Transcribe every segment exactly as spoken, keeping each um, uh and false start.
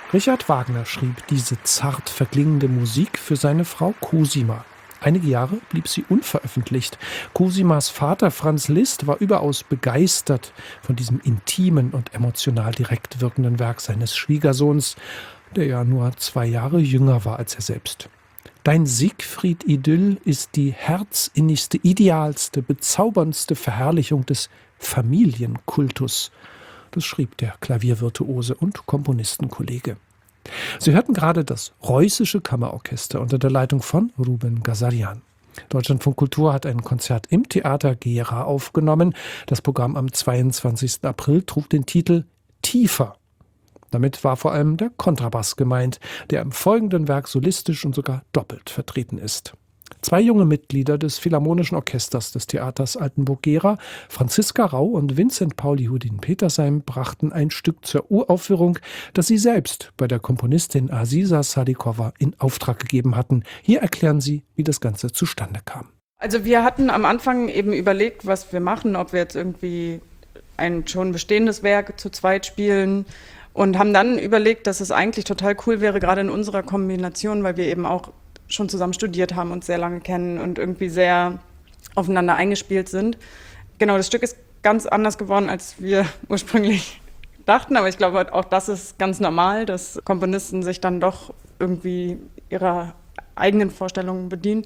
Richard Wagner schrieb diese zart verklingende Musik für seine Frau Cosima. Einige Jahre blieb sie unveröffentlicht. Cosimas Vater Franz Liszt war überaus begeistert von diesem intimen und emotional direkt wirkenden Werk seines Schwiegersohns, der ja nur zwei Jahre jünger war als er selbst. Dein Siegfried-Idyll ist die herzinnigste, idealste, bezauberndste Verherrlichung des Familienkultus. Das schrieb der Klaviervirtuose und Komponistenkollege. Sie hörten gerade das Reußische Kammerorchester unter der Leitung von Ruben Ghazarian. Deutschlandfunk Kultur hat ein Konzert im Theater Gera aufgenommen. Das Programm am zweiundzwanzigsten April trug den Titel Tiefer. Damit war vor allem der Kontrabass gemeint, der im folgenden Werk solistisch und sogar doppelt vertreten ist. Zwei junge Mitglieder des Philharmonischen Orchesters des Theaters Altenburg-Gera, Franziska Rau und Vincent Pauli-Hudin-Petersheim, brachten ein Stück zur Uraufführung, das sie selbst bei der Komponistin Aziza Sadikova in Auftrag gegeben hatten. Hier erklären sie, wie das Ganze zustande kam. Also wir hatten am Anfang eben überlegt, was wir machen, ob wir jetzt irgendwie ein schon bestehendes Werk zu zweit spielen, und haben dann überlegt, dass es eigentlich total cool wäre, gerade in unserer Kombination, weil wir eben auch schon zusammen studiert haben, uns sehr lange kennen und irgendwie sehr aufeinander eingespielt sind. Genau, das Stück ist ganz anders geworden, als wir ursprünglich dachten, aber ich glaube, auch das ist ganz normal, dass Komponisten sich dann doch irgendwie ihrer eigenen Vorstellungen bedienen.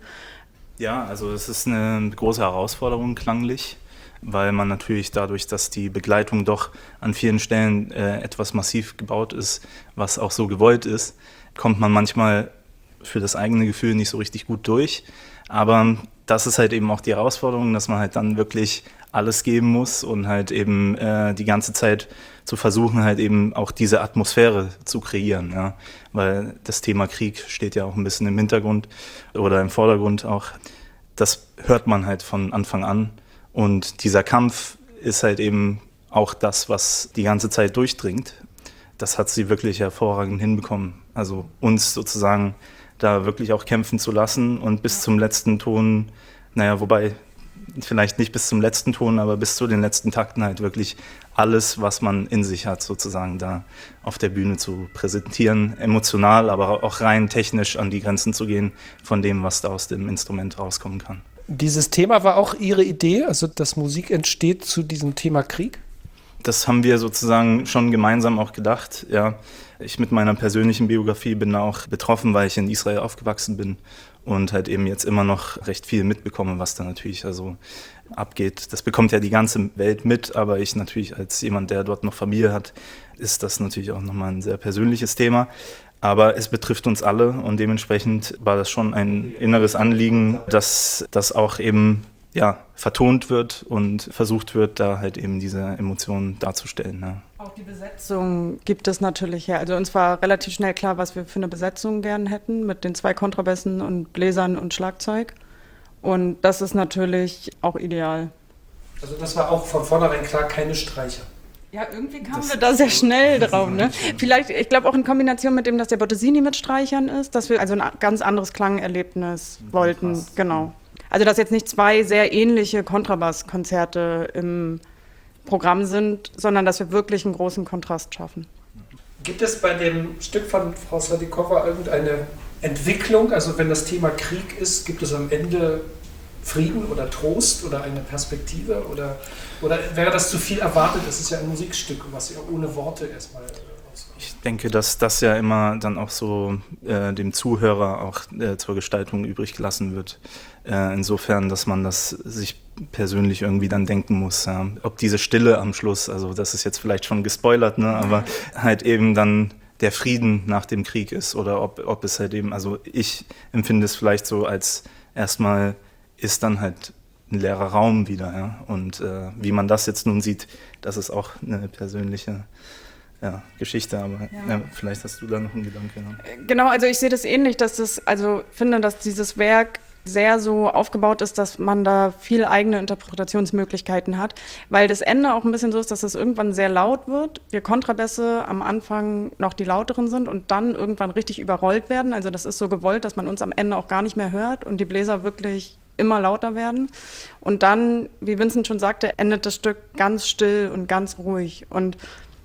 Ja, also es ist eine große Herausforderung klanglich, weil man natürlich dadurch, dass die Begleitung doch an vielen Stellen äh, etwas massiv gebaut ist, was auch so gewollt ist, kommt man manchmal für das eigene Gefühl nicht so richtig gut durch. Aber das ist halt eben auch die Herausforderung, dass man halt dann wirklich alles geben muss und halt eben äh, die ganze Zeit zu versuchen, halt eben auch diese Atmosphäre zu kreieren. Ja? Weil das Thema Krieg steht ja auch ein bisschen im Hintergrund oder im Vordergrund auch. Das hört man halt von Anfang an. Und dieser Kampf ist halt eben auch das, was die ganze Zeit durchdringt. Das hat sie wirklich hervorragend hinbekommen. Also uns sozusagen da wirklich auch kämpfen zu lassen und bis zum letzten Ton, naja, wobei vielleicht nicht bis zum letzten Ton, aber bis zu den letzten Takten halt wirklich alles, was man in sich hat, sozusagen da auf der Bühne zu präsentieren, emotional, aber auch rein technisch an die Grenzen zu gehen von dem, was da aus dem Instrument rauskommen kann. Dieses Thema war auch Ihre Idee, also dass Musik entsteht zu diesem Thema Krieg? Das haben wir sozusagen schon gemeinsam auch gedacht, ja. Ich mit meiner persönlichen Biografie bin auch betroffen, weil ich in Israel aufgewachsen bin und halt eben jetzt immer noch recht viel mitbekomme, was da natürlich also abgeht. Das bekommt ja die ganze Welt mit, aber ich natürlich als jemand, der dort noch Familie hat, ist das natürlich auch nochmal ein sehr persönliches Thema. Aber es betrifft uns alle und dementsprechend war das schon ein inneres Anliegen, dass das auch eben ja, vertont wird und versucht wird, da halt eben diese Emotionen darzustellen. Ja. Auch die Besetzung gibt es natürlich her. Also uns war relativ schnell klar, was wir für eine Besetzung gern hätten, mit den zwei Kontrabässen und Bläsern und Schlagzeug. Und das ist natürlich auch ideal. Also das war auch von vornherein klar, keine Streicher. Ja, irgendwie kamen wir da sehr schnell drauf. Ne? Vielleicht, ich glaube auch in Kombination mit dem, dass der Bottesini mit Streichern ist, dass wir also ein ganz anderes Klangerlebnis wollten. Krass. Genau. Also dass jetzt nicht zwei sehr ähnliche Kontrabasskonzerte im Programm sind, sondern dass wir wirklich einen großen Kontrast schaffen. Gibt es bei dem Stück von Frau Sadikova irgendeine Entwicklung? Also wenn das Thema Krieg ist, gibt es am Ende Frieden oder Trost oder eine Perspektive? Oder, oder wäre das zu viel erwartet? Das ist ja ein Musikstück, was ja ohne Worte erstmal rauskommt. Ich denke, dass das ja immer dann auch so äh, dem Zuhörer auch äh, zur Gestaltung übrig gelassen wird. Äh, insofern, dass man das sich persönlich irgendwie dann denken muss. Ja. Ob diese Stille am Schluss, also das ist jetzt vielleicht schon gespoilert, ne, aber halt eben dann der Frieden nach dem Krieg ist oder ob, ob es halt eben, also ich empfinde es vielleicht so als erstmal ist dann halt ein leerer Raum wieder. Ja? Und äh, wie man das jetzt nun sieht, das ist auch eine persönliche ja, Geschichte, aber ja. Ja, vielleicht hast du da noch einen Gedanke. Ne? Genau, also ich sehe das ähnlich, dass das, also finde, dass dieses Werk sehr so aufgebaut ist, dass man da viel eigene Interpretationsmöglichkeiten hat, weil das Ende auch ein bisschen so ist, dass es irgendwann sehr laut wird, wir Kontrabässe am Anfang noch die lauteren sind und dann irgendwann richtig überrollt werden, also das ist so gewollt, dass man uns am Ende auch gar nicht mehr hört und die Bläser wirklich immer lauter werden und dann, wie Vincent schon sagte, endet das Stück ganz still und ganz ruhig und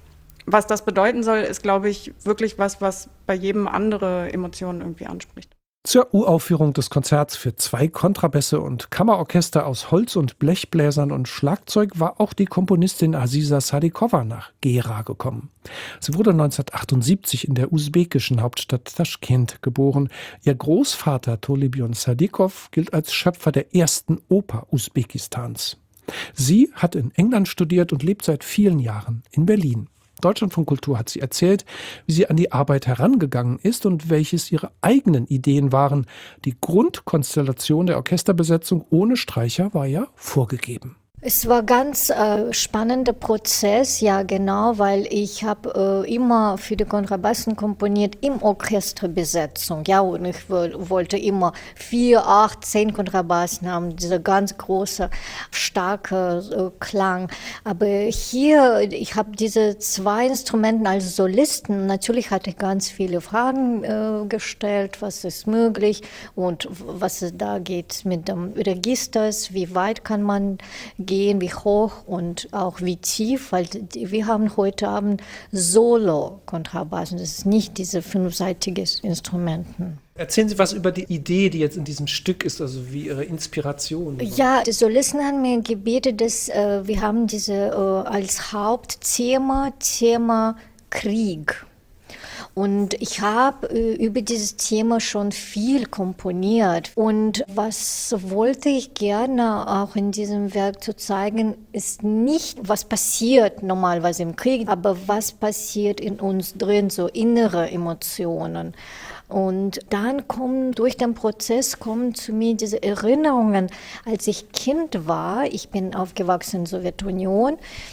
was das bedeuten soll, ist, glaube ich, wirklich was, was bei jedem andere Emotionen irgendwie anspricht. Zur Uraufführung des Konzerts für zwei Kontrabässe und Kammerorchester aus Holz- und Blechbläsern und Schlagzeug war auch die Komponistin Aziza Sadikova nach Gera gekommen. Sie wurde neunzehnhundertachtundsiebzig in der usbekischen Hauptstadt Taschkent geboren. Ihr Großvater Tolebion Sadikov gilt als Schöpfer der ersten Oper Usbekistans. Sie hat in England studiert und lebt seit vielen Jahren in Berlin. Deutschlandfunk Kultur hat sie erzählt, wie sie an die Arbeit herangegangen ist und welches ihre eigenen Ideen waren. Die Grundkonstellation der Orchesterbesetzung ohne Streicher war ja vorgegeben. Es war ganz äh, spannender Prozess, ja genau, weil ich habe äh, immer für die Kontrabassen komponiert im Orchesterbesetzung, ja, und ich w- wollte immer vier, acht, zehn Kontrabassen haben, dieser ganz große, starke äh, Klang. Aber hier, ich habe diese zwei Instrumente als Solisten, natürlich hatte ich ganz viele Fragen äh, gestellt, was ist möglich und was es da geht mit dem Registers, wie weit kann man gehen, wie hoch und auch wie tief, weil wir haben heute Abend Solo-Kontrabass. Das ist nicht diese fünfseitiges Instrumenten. Erzählen Sie was über die Idee, die jetzt in diesem Stück ist, also wie Ihre Inspiration war. Ja, die Solisten haben mir gebeten, dass äh, wir haben diese äh, als Hauptthema Thema Krieg. Und ich habe äh, über dieses Thema schon viel komponiert. Und was wollte ich gerne auch in diesem Werk zu zeigen, ist nicht, was passiert normalerweise im Krieg, aber was passiert in uns drin, so innere Emotionen. Und dann kommen, durch den Prozess kommen zu mir diese Erinnerungen, als ich Kind war. Ich bin aufgewachsen in der Sowjetunion.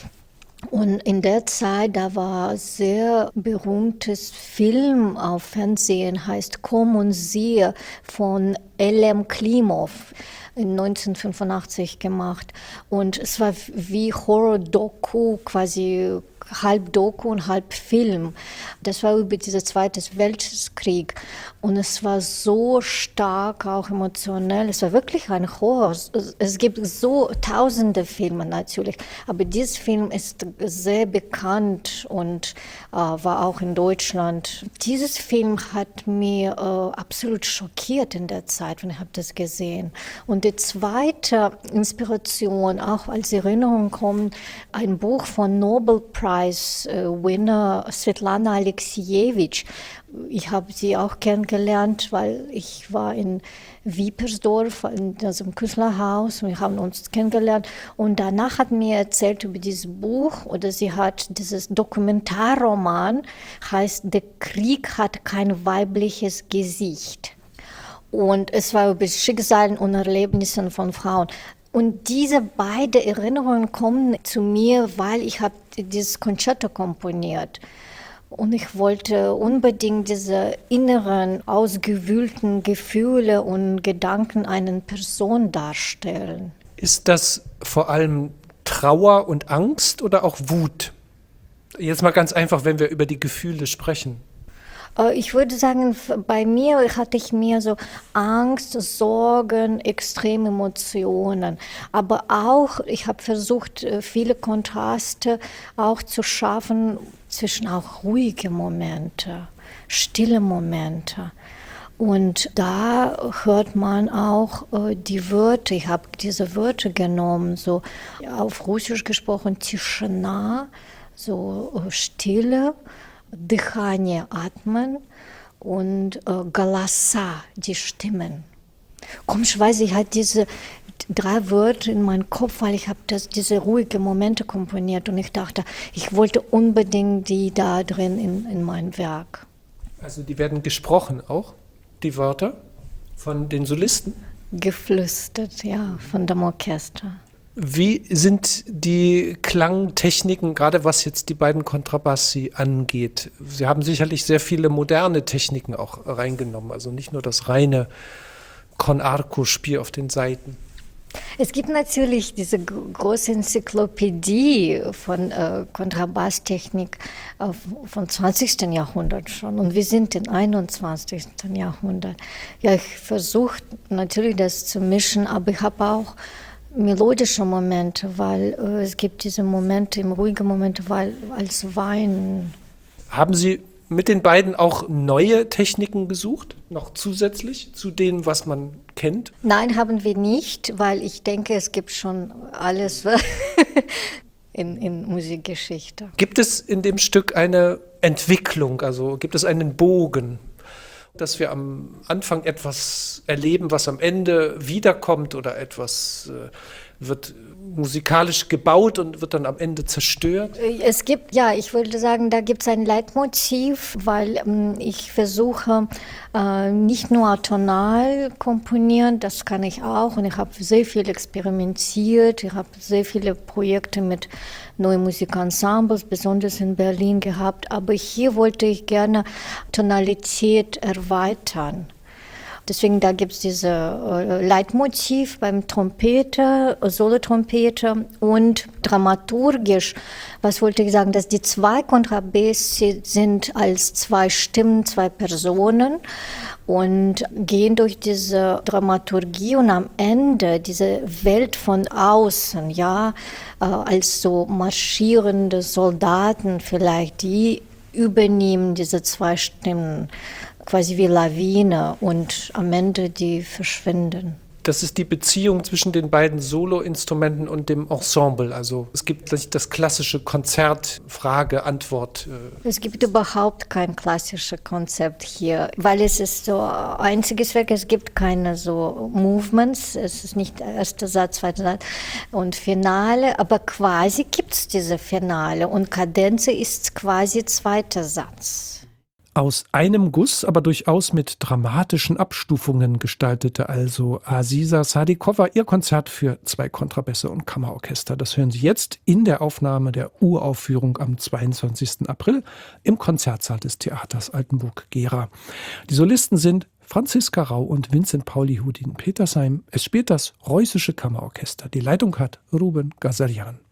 Und in der Zeit, da war ein sehr berühmtes Film auf Fernsehen, heißt Komm und siehe, von L M Klimov, in neunzehnhundertfünfundachtzig gemacht. Und es war wie Horror-Doku, quasi halb Doku und halb Film. Das war über diesen Zweiten Weltkrieg. Und es war so stark, auch emotionell. Es war wirklich ein Horror. Es, es gibt so tausende Filme natürlich. Aber dieser Film ist sehr bekannt und äh, war auch in Deutschland. Dieses Film hat mich äh, absolut schockiert in der Zeit, wenn ich habe das gesehen. Und die zweite Inspiration, auch als Erinnerung kommt, ein Buch von Nobel Prize Winner Svetlana Alexievich. Ich habe sie auch kennengelernt, weil ich war in Wiepersdorf, in diesem Künstlerhaus, und wir haben uns kennengelernt. Und danach hat mir erzählt über dieses Buch, oder sie hat dieses Dokumentarroman, heißt Der Krieg hat kein weibliches Gesicht. Und es war über Schicksale und Erlebnisse von Frauen. Und diese beiden Erinnerungen kommen zu mir, weil ich habe dieses Concerto komponiert. Und ich wollte unbedingt diese inneren, ausgewühlten Gefühle und Gedanken einer Person darstellen. Ist das vor allem Trauer und Angst oder auch Wut? Jetzt mal ganz einfach, wenn wir über die Gefühle sprechen. Ich würde sagen, bei mir hatte ich mehr so Angst, Sorgen, extreme Emotionen. Aber auch, ich habe versucht, viele Kontraste auch zu schaffen zwischen auch ruhige Momente, stille Momente. Und da hört man auch äh, die Wörter, ich habe diese Wörter genommen, so auf Russisch gesprochen, Тишина, so äh, Stille, Дыхание, Atmen und äh, Голоса, die Stimmen. Komischerweise, ich hatte diese drei Wörter in meinem Kopf, weil ich habe diese ruhigen Momente komponiert und ich dachte, ich wollte unbedingt die da drin in, in mein Werk. Also die werden gesprochen auch, die Wörter von den Solisten? Geflüstert, ja, von dem Orchester. Wie sind die Klangtechniken, gerade was jetzt die beiden Kontrabassi angeht? Sie haben sicherlich sehr viele moderne Techniken auch reingenommen, also nicht nur das reine Con-Arco-Spiel auf den Saiten. Es gibt natürlich diese große Enzyklopädie von äh, Kontrabasstechnik äh, vom zwanzigsten Jahrhundert schon und wir sind im einundzwanzigsten Jahrhundert. Ja, ich versuche natürlich das zu mischen, aber ich habe auch melodische Momente, weil äh, es gibt diese Momente, im ruhigen Moment, weil als Wein. Haben Sie mit den beiden auch neue Techniken gesucht, noch zusätzlich zu dem, was man kennt? Nein, haben wir nicht, weil ich denke, es gibt schon alles in, in Musikgeschichte. Gibt es in dem Stück eine Entwicklung, also gibt es einen Bogen, dass wir am Anfang etwas erleben, was am Ende wiederkommt oder etwas äh, wird musikalisch gebaut und wird dann am Ende zerstört? Es gibt, ja, ich würde sagen, da gibt es ein Leitmotiv, weil ähm, ich versuche äh, nicht nur atonal komponieren, das kann ich auch und ich habe sehr viel experimentiert, ich habe sehr viele Projekte mit neuen Musikensembles, besonders in Berlin gehabt, aber hier wollte ich gerne Tonalität erweitern. Deswegen, da gibt es dieses äh, Leitmotiv beim Trompete, Solotrompete und dramaturgisch, was wollte ich sagen, dass die zwei Kontrabässe sind als zwei Stimmen, zwei Personen und gehen durch diese Dramaturgie und am Ende diese Welt von außen, ja, äh, als so marschierende Soldaten vielleicht, die übernehmen diese zwei Stimmen. Quasi wie Lawine und am Ende die verschwinden. Das ist die Beziehung zwischen den beiden Soloinstrumenten und dem Ensemble. Also es gibt das klassische Konzert, Frage, Antwort. Es gibt überhaupt kein klassisches Konzept hier, weil es ist so ein einziges Werk, es gibt keine so Movements, es ist nicht erster Satz, zweiter Satz und Finale, aber quasi gibt es diese Finale und Kadenz ist quasi zweiter Satz. Aus einem Guss, aber durchaus mit dramatischen Abstufungen gestaltete also Aziza Sadikova ihr Konzert für zwei Kontrabässe und Kammerorchester. Das hören Sie jetzt in der Aufnahme der Uraufführung am zweiundzwanzigsten April im Konzertsaal des Theaters Altenburg-Gera. Die Solisten sind Franziska Rau und Vincent Pauli Hudin Petersheim. Es spielt das Preußische Kammerorchester. Die Leitung hat Ruben Gazarian.